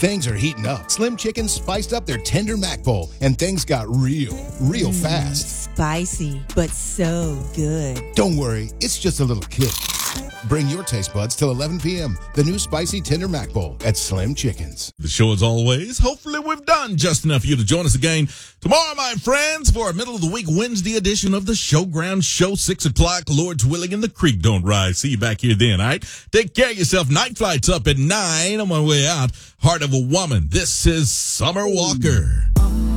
Things are heating up. Slim Chickens spiced up their tender mac bowl, and things got real fast. Spicy, but so good. Don't worry, it's just a little kick. Bring your taste buds till 11 p.m. The new spicy tender mac bowl at Slim Chickens. The show, as always, hopefully we've done just enough for you to join us again tomorrow, my friends, for a middle of the week Wednesday edition of the Showground Show, 6 o'clock. Lord's willing and the creek don't rise. See you back here then, all right? Take care of yourself. Night flight's up at 9 on my way out. Heart of a Woman. This is Summer Walker.